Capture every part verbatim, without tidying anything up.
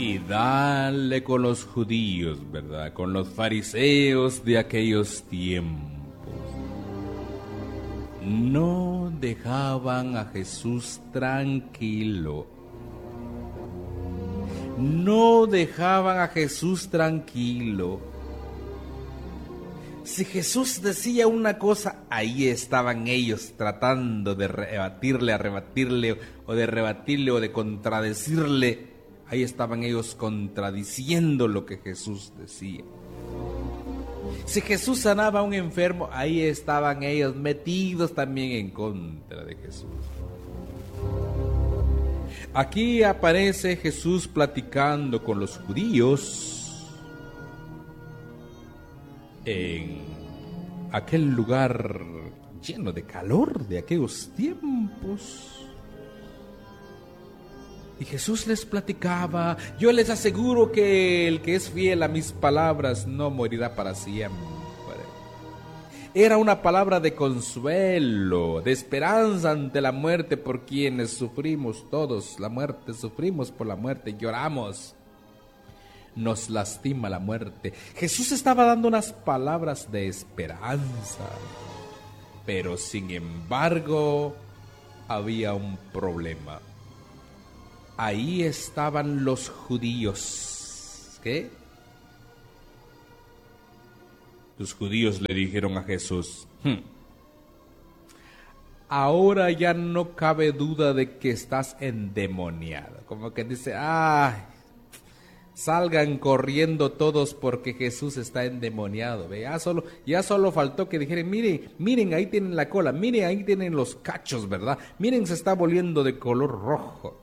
Y dale con los judíos, ¿verdad? Con los fariseos de aquellos tiempos. No dejaban a Jesús tranquilo. No dejaban a Jesús tranquilo. Si Jesús decía una cosa, ahí estaban ellos tratando de rebatirle, a rebatirle, o de rebatirle, o de contradecirle. Ahí estaban ellos contradiciendo lo que Jesús decía. Si Jesús sanaba a un enfermo, ahí estaban ellos metidos también en contra de Jesús. Aquí aparece Jesús platicando con los judíos en aquel lugar lleno de calor de aquellos tiempos. Y Jesús les platicaba: yo les aseguro que el que es fiel a mis palabras no morirá para siempre. Era una palabra de consuelo, de esperanza ante la muerte, por quienes sufrimos todos la muerte, sufrimos por la muerte, lloramos, nos lastima la muerte. Jesús estaba dando unas palabras de esperanza, pero sin embargo había un problema. Ahí estaban los judíos. ¿Qué? Los judíos le dijeron a Jesús: hm, ahora ya no cabe duda de que estás endemoniado. Como que dice: ay, salgan corriendo todos porque Jesús está endemoniado. ¿Ve? Ya solo, ya solo faltó que dijeran: miren, miren, ahí tienen la cola, miren, ahí tienen los cachos, ¿verdad? Miren, se está volviendo de color rojo.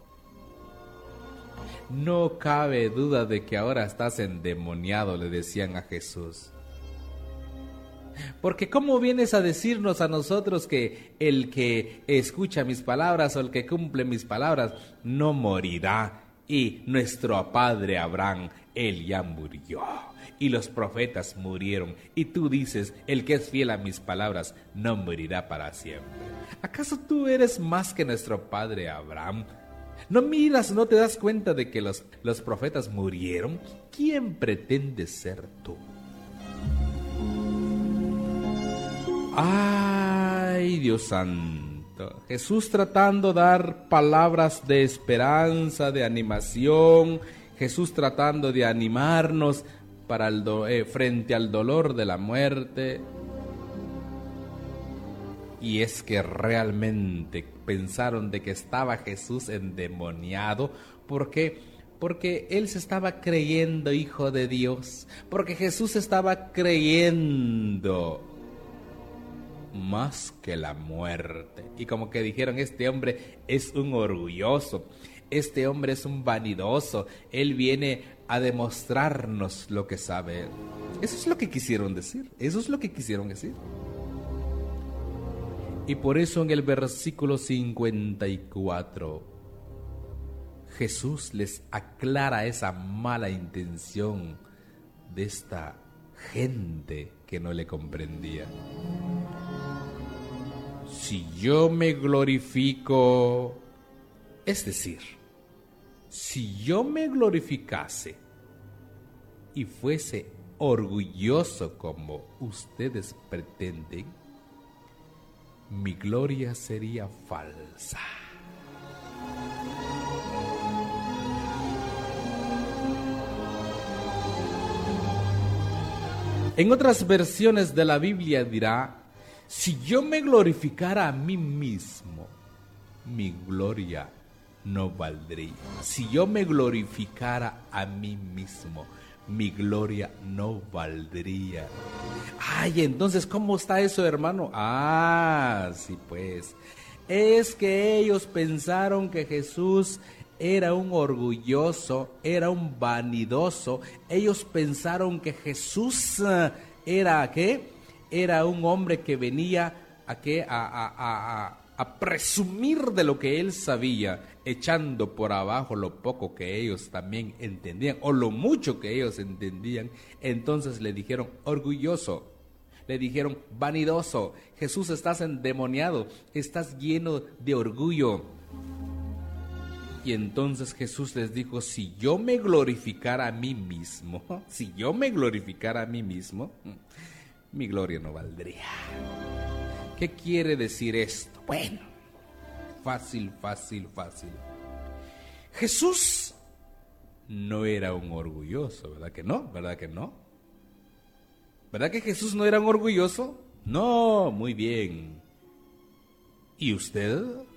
No cabe duda de que ahora estás endemoniado, le decían a Jesús. Porque ¿cómo vienes a decirnos a nosotros que el que escucha mis palabras o el que cumple mis palabras no morirá? Y nuestro padre Abraham, él ya murió. Y los profetas murieron. Y tú dices: el que es fiel a mis palabras no morirá para siempre. ¿Acaso tú eres más que nuestro padre Abraham? ¿No miras, no te das cuenta de que los, los profetas murieron? ¿Quién pretendes ser tú? ¡Ay, Dios santo! Jesús tratando de dar palabras de esperanza, de animación. Jesús tratando de animarnos para el do- eh, frente al dolor de la muerte. Y es que realmente pensaron de que estaba Jesús endemoniado. ¿Por qué? Porque él se estaba creyendo hijo de Dios. Porque Jesús estaba creyendo más que la muerte. Y como que dijeron: este hombre es un orgulloso, este hombre es un vanidoso, él viene a demostrarnos lo que sabe él. Eso es lo que quisieron decir, eso es lo que quisieron decir. Y por eso en el versículo cincuenta y cuatro, Jesús les aclara esa mala intención de esta gente que no le comprendía. Si yo me glorifico, es decir, si yo me glorificase y fuese orgulloso como ustedes pretenden, mi gloria sería falsa. En otras versiones de la Biblia dirá: si yo me glorificara a mí mismo, mi gloria no valdría. Si yo me glorificara a mí mismo, mi gloria no valdría. Ay, entonces, ¿cómo está eso, hermano? Ah, sí, pues, es que ellos pensaron que Jesús era un orgulloso, era un vanidoso. Ellos pensaron que Jesús era, ¿qué? Era un hombre que venía a, ¿qué? A, a, a, a, a presumir de lo que él sabía, echando por abajo lo poco que ellos también entendían, o lo mucho que ellos entendían. Entonces le dijeron orgulloso, le dijeron vanidoso. Jesús, estás endemoniado, estás lleno de orgullo. Y entonces Jesús les dijo, si yo me glorificara a mí mismo, si yo me glorificara a mí mismo, mi gloria no valdría. ¿Qué quiere decir esto? Bueno, fácil, fácil, fácil. Jesús no era un orgulloso, ¿verdad que no? ¿Verdad que no? ¿Verdad que Jesús no era un orgulloso? No, muy bien. ¿Y usted?